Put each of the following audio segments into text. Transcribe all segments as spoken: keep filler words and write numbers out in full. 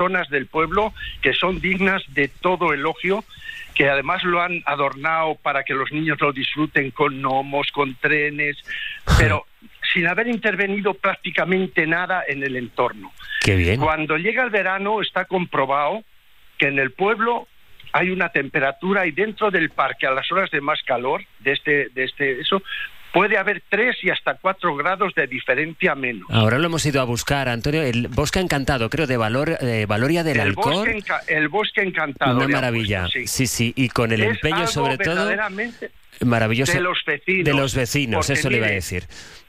zonas del pueblo que son dignas de todo elogio, que además lo han adornado para que los niños lo disfruten con gnomos, con trenes, pero sin haber intervenido prácticamente nada en el entorno. Qué bien. Cuando llega el verano está comprobado que en el pueblo hay una temperatura y dentro del parque a las horas de más calor, de este, de este, eso, puede haber tres y hasta cuatro grados de diferencia menos. Ahora lo hemos ido a buscar, Antonio, el Bosque Encantado, creo, de Valor, eh, Valoria del el Alcor. Bosque enca el Bosque Encantado. Una maravilla, puesto, sí. sí, sí, y con el es empeño sobre todo, maravilloso. De los vecinos. De los vecinos, eso mire, le iba a decir.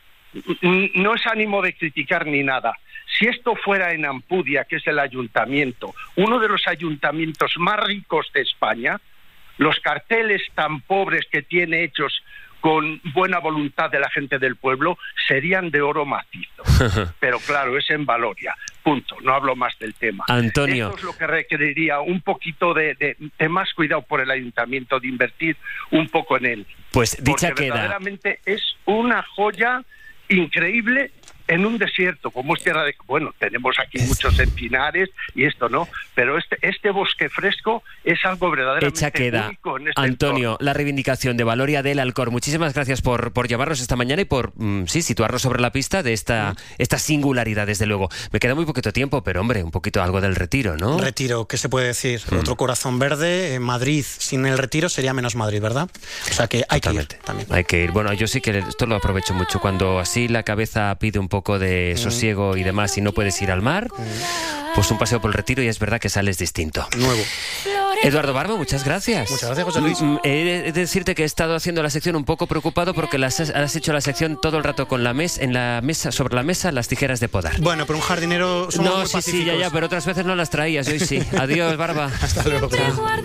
No es ánimo de criticar ni nada. Si esto fuera en Ampudia, que es el ayuntamiento, uno de los ayuntamientos más ricos de España, los carteles tan pobres que tiene hechos con buena voluntad de la gente del pueblo, serían de oro macizo. Pero claro, es en Valoria. Punto. No hablo más del tema. Antonio. Esto es lo que requeriría un poquito de, de, de más cuidado por el ayuntamiento, de invertir un poco en él. Pues dicha Porque queda. Verdaderamente es una joya increíble en un desierto, como es tierra de... Bueno, tenemos aquí muchos encinares y esto no, pero este este bosque fresco es algo verdaderamente Hecha queda. único en este Antonio, entorno. la reivindicación de Valoria del Alcor. Muchísimas gracias por, por llamarnos esta mañana y por mm, sí situarnos sobre la pista de esta, mm. esta singularidad, desde luego. Me queda muy poquito tiempo, pero hombre, un poquito algo del Retiro, ¿no? Retiro, ¿qué se puede decir? Mm. Otro corazón verde, eh, Madrid. Sin el Retiro sería menos Madrid, ¿verdad? O sea que hay Totalmente. que ir también. Hay que ir. Bueno, yo sí que esto lo aprovecho mucho. Cuando así la cabeza pide un poco de sosiego y demás y no puedes ir al mar, pues un paseo por el Retiro y es verdad que sales distinto. Nuevo. Eduardo Barbo, muchas gracias. Muchas gracias, José Luis. Mm, He de decirte que he estado haciendo la sección un poco preocupado porque las has, has hecho la sección todo el rato con la mesa, en la mesa, sobre la mesa, las tijeras de podar. Bueno, pero un jardinero somos No, muy sí, sí, ya, pacíficos. ya, pero otras veces no las traías, hoy sí. Adiós, Barba. Hasta luego. Chao.